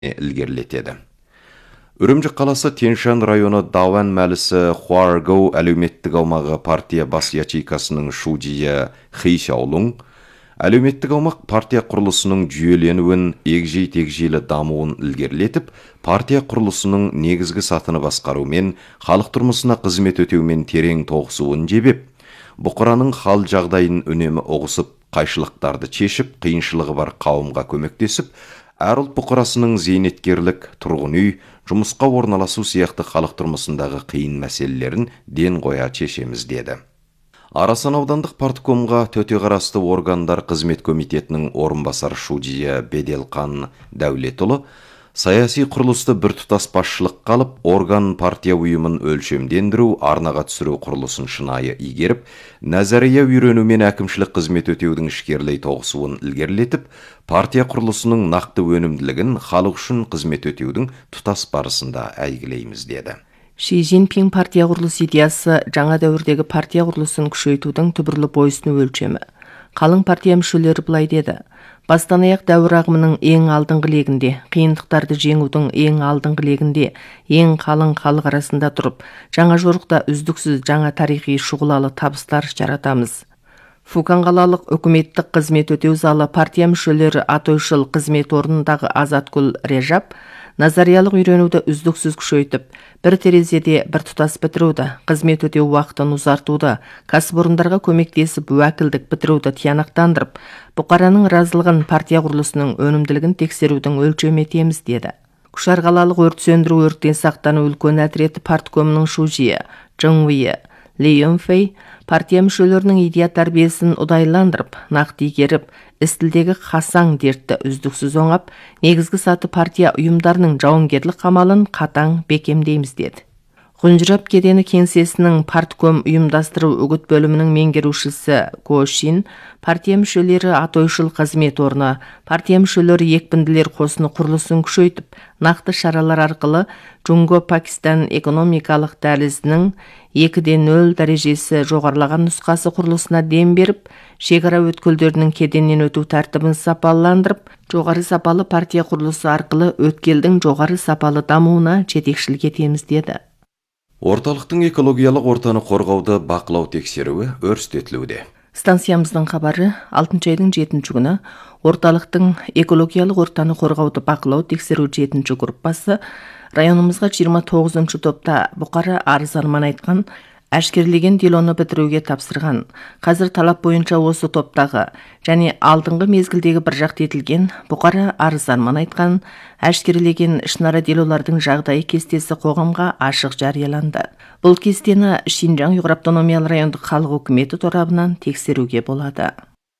ілгерілетеді. Үрімжі қаласы Тянь-Шань районы Дауан мәлісі Хуаргоу әлеуметтік аумағы партия бас ячейкасының шудия Хи Шаолун әлеуметтік аумақ партия құрылысының жүйеленуін, егжей-тегжейлі дамуын ілгерілетіп, партия құрылысының негізгі сатыны басқарумен, халық тұрмысына қызмет өтеумен терең тоғысуын жебеп, бұқараның хал жағдайын үнемі ұғысып, қайшылықтарды чешіп, қиыншылығы бар қауымға көмектесіп, әр ұлт бұқарасының зейнеткерлік, тұрғын үй, жұмысқа орналасу сияқты халық тұрмысындағы қиын мәселелерін ден қоя шешеміз деді. Арасан аудандық парткомға төте қарасты органдар қызмет комитетінің орынбасар шудия Беделқан Дәулетұлы саяси құрылысты біртұтас басшылық қалып, орган партия ұйымын өлшемдендіру, арнаға түсіру құрылысын шынайы игеріп, нәзария үйренумен әкімшілік қызмет өтеудің ішкерлей тоғысуын ілгерілетіп, партия құрылысының нақты өнімділігін халық үшін қызмет өтеудің тұтас барысында әйгілейміз деді. Ши Цзиньпин партия құрылыс идеясы жаңа дәуірдегі партия құрылысын күшейтудің түбірлі бойсыну өлшемі. Қалың партия мүшелері былай деді: бастан аяқ дәуір ағымының ең алдыңғы легінде, қиындықтарды жеңудің ең алдыңғы легінде, ең қалың халық арасында тұрып, жаңа жорықта үздіксіз жаңа тарихи шұғылалы табыстар жаратамыз. Фукан қалалық үкіметтік қызмет өтеу залы партия мүшелері атойшыл қызмет орнындағы Азатгүл Режап назариялық үйренуді үздіксіз күшейтіп, бір терезеде бір тұтас бітіруді, қызмет өтеу уақытын ұзартуды, кәсіпорындарға көмектесіп уәкілдік бітіруді тиянақтандырып, бұқараның разылығын партия құрылысының өнімділігін тексерудің өлшем етеміз деді. Күшар қалалық өрт сөндіру өрттен сақтану үлкен әдіреті парткомының шужия Чжыңвейі Ли Юнфэй партия мүшелерінің идея тәрбиесін ұдайландырып, нақты игеріп, істілдегі қасаң дертті үздіксіз оңап, негізгі саты партия ұйымдарының жауынгерлік қамалын қатаң бекемдейміз деді. Ғұнжырап кедені кеңсесінің партком ұйымдастыру үгіт бөлімінің меңгерушісі Го Шин, партия мүшелері атойшыл қызмет орны, партия мүшелері екпінділер қосыны құрылысын күшейтіп, нақты шаралар арқылы Джунго-Пакистан экономикалық дәлізінің 2-0 дәрежесі жоғарылаған нұсқасы құрылысына дем беріп, шекара өткелдерінің кеденнен өту тәртібін сапаландырып, жоғары сапалы партия құрылысы арқылы өткелдің жоғары сапалы дамуына жетекшілік етеміз деді. Орталықтың экологиялық ортаны қорғауды бақылау тексеруі өрістетілуде. Станциямыздың хабары 6 айдың 7 күні орталықтың экологиялық ортаны қорғауды бақылау тексеру 7 группасы районымызға 29 топта бұқара арыз-арман айтқан, әшкерелеген делоны бітіруге тапсырған. Қазір талап бойынша осы топтағы және алдыңғы мезгілдегі бір жақты етілген бұқара арыз-арман айтқан, әшкерелеген ішінара делолардың жағдайы кестесі қоғамға ашық жарияланды. Бұл кестені Шинжаң ұйғыр автономиялы райондық халық үкіметі торабынан тексеруге болады.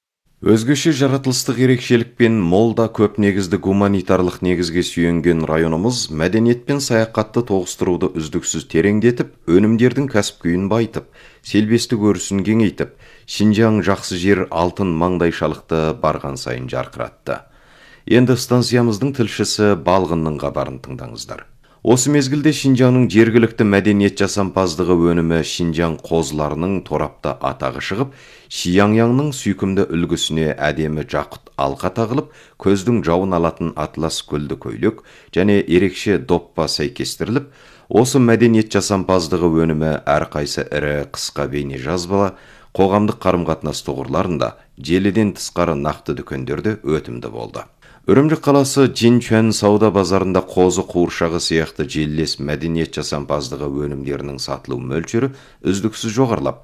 Өзгеше жаратылыстық ерекшелікпен молда көп негізді гуманитарлық негізге сүйенген районымыз мәдениет пен саяхатты тоғыстыруды үздіксіз тереңдетіп, өнімдердің кәсіп-күйін байытып, селбестік өрісін кеңейтіп, Шинжаң жақсы жер алтын маңдайшалықты барған сайын жарқыратты. Енді станциямыздың тілшісі Балғынның хабарын тыңдаңыздар. Осы мезгілде Шинжаңның жергілікті мәдениет жасампаздығы өнімі Шинжаң қозыларының торапта атағы шығып, Шияньяңның сүйкімді үлгісіне әдемі жақұт алқа тағылып, көздің жауын алатын атлас гүлді көйлек және ерекше доппа сәйкестіріліп, осы мәдениет жасампаздығы өнімі әрқайсы ірі қысқа бейне жазбала, қоғамдық қарым-қатынас тұғырларында, желіден тысқары нақты дүкендерде өтімді болды. Үрімжі қаласы Цзиньчуан сауда базарында қозы қуыршағы сияқты желілес мәдениет жасампаздығы өнімдерінің сатылу мөлшері үздіксіз жоғарылап,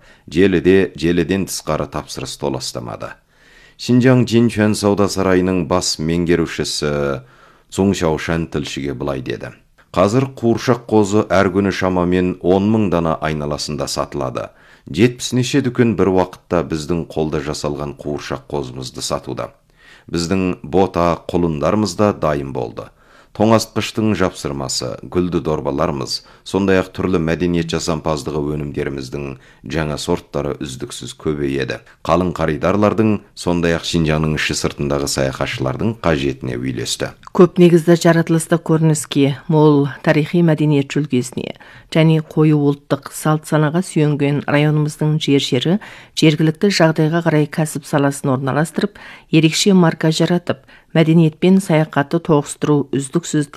желіден тысқары тапсырыс толастамады. Шинжаң Цзиньчуан сауда сарайының бас меңгерушісі Цун Шаошан тілшіге былай деді: қазір қуыршақ қозы әр күні шамамен 10.000 дана айналасында сатылады. 70 дүкен бір уақытта біздің қолда жасалған қуыршақ қозымызды сатуда. Біздің бота құлындарымыз да дайын болды. Тоңазытқыштың жапсырмасы, гүлді дорбаларымыз, сондай-ақ түрлі мәдениет жасампаздығы өнімдеріміздің жаңа сорттары үздіксіз көбейеді. Қалың қаридарлардың, сондай-ақ Шинжаңның іші сыртындағы саяхатшылардың қажетіне үйлесті. Көп негізді жаратылыстық көрініске, мол тарихи мәдениет жүлгесіне және қою ұлттық салт санаға сүйенген районымыздың жері жергілікті жағдайға қарай кәсіп саласын орналастырып, ерекше марка жаратып, мәдениет пен саяхатты тоғыстыру үздіксіз